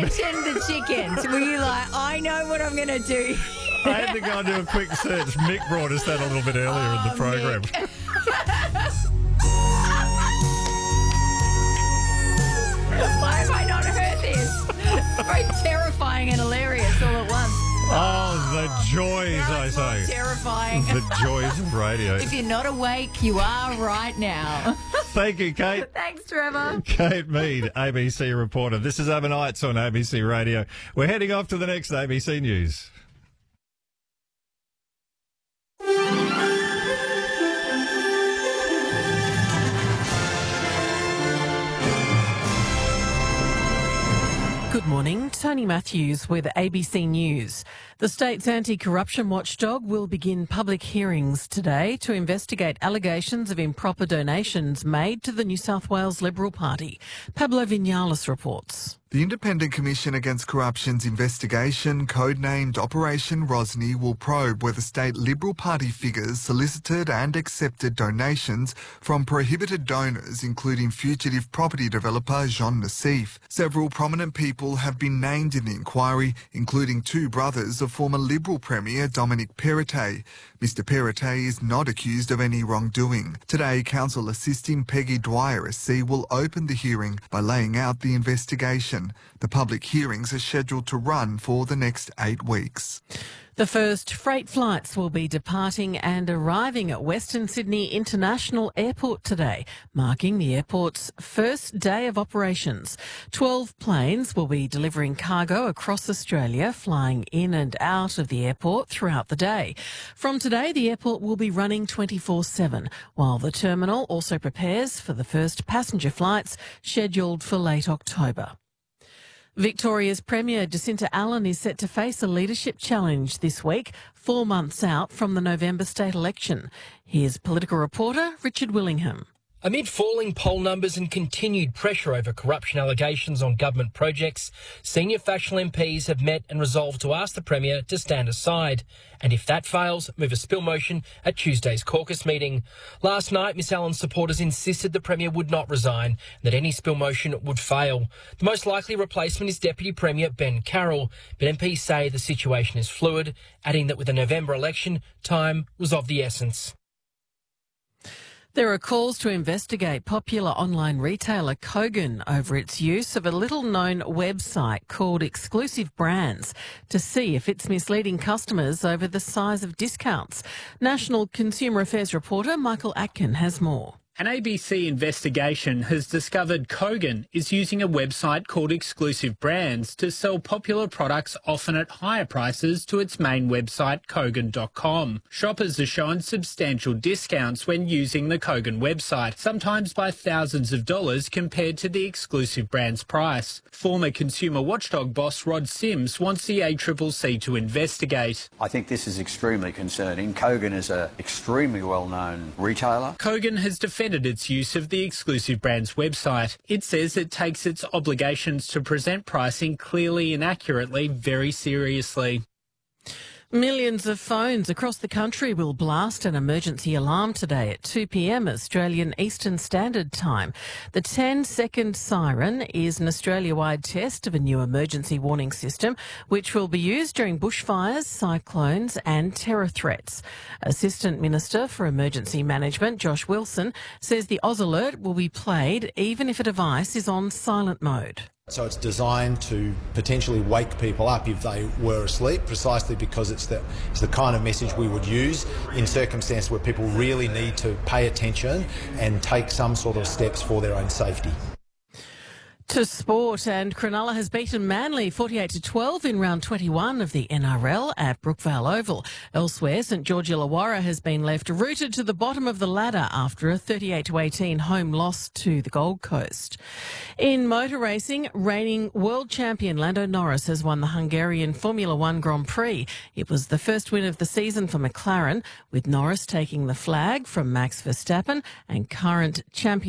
mentioned the chickens, were you like, I know what I'm going to do? I had to go and do a quick search. Mick brought us that a little bit earlier in the program. Why have I not heard this? Very terrifying and hilarious all at once. Oh, the joys, I say. Terrifying. The joys of radio. If you're not awake, you are right now. Thank you, Kate. Thanks, Trevor. Kate Mead, ABC reporter. This is Overnights on ABC Radio. We're heading off to the next ABC News. Good morning, Tony Matthews with ABC News. The state's anti-corruption watchdog will begin public hearings today to investigate allegations of improper donations made to the New South Wales Liberal Party. Pablo Vinales reports. The Independent Commission Against Corruption's investigation, codenamed Operation Rosny, will probe whether state Liberal Party figures solicited and accepted donations from prohibited donors, including fugitive property developer Jean Nassif. Several prominent people have been named in the inquiry, including two brothers of former Liberal Premier Dominic Perrottet. Mr Perrottet is not accused of any wrongdoing. Today, Counsel Assisting Peggy Dwyer SC will open the hearing by laying out the investigation. The public hearings are scheduled to run for the next 8 weeks. The first freight flights will be departing and arriving at Western Sydney International Airport today, marking the airport's first day of operations. 12 planes will be delivering cargo across Australia, flying in and out of the airport throughout the day. From today, the airport will be running 24/7, while the terminal also prepares for the first passenger flights scheduled for late October. Victoria's Premier Jacinta Allen is set to face a leadership challenge this week, 4 months out from the November state election. Here's political reporter Richard Willingham. Amid falling poll numbers and continued pressure over corruption allegations on government projects, senior factional MPs have met and resolved to ask the Premier to stand aside, and if that fails, move a spill motion at Tuesday's caucus meeting. Last night, Miss Allen's supporters insisted the Premier would not resign and that any spill motion would fail. The most likely replacement is Deputy Premier Ben Carroll, but MPs say the situation is fluid, adding that with the November election, time was of the essence. There are calls to investigate popular online retailer Kogan over its use of a little-known website called Exclusive Brands to see if it's misleading customers over the size of discounts. National Consumer Affairs reporter Michael Atkin has more. An ABC investigation has discovered Kogan is using a website called Exclusive Brands to sell popular products often at higher prices to its main website, Kogan.com. Shoppers are shown substantial discounts when using the Kogan website, sometimes by thousands of dollars compared to the Exclusive Brands price. Former consumer watchdog boss Rod Sims wants the ACCC to investigate. I think this is extremely concerning. Kogan is an extremely well-known retailer. Kogan has defended its use of the Exclusive Brands website. It says it takes its obligations to present pricing clearly and accurately very seriously. Millions of phones across the country will blast an emergency alarm today at 2 p.m. Australian Eastern Standard Time. The 10-second siren is an Australia-wide test of a new emergency warning system, which will be used during bushfires, cyclones and terror threats. Assistant Minister for Emergency Management, Josh Wilson, says the Oz Alert will be played even if a device is on silent mode. So it's designed to potentially wake people up if they were asleep, precisely because it's the kind of message we would use in circumstances where people really need to pay attention and take some sort of steps for their own safety. To sport, and Cronulla has beaten Manly 48-12 in round 21 of the NRL at Brookvale Oval. Elsewhere, St George Illawarra has been left rooted to the bottom of the ladder after a 38-18 home loss to the Gold Coast. In motor racing, reigning world champion Lando Norris has won the Hungarian Formula One Grand Prix. It was the first win of the season for McLaren, with Norris taking the flag from Max Verstappen and current champion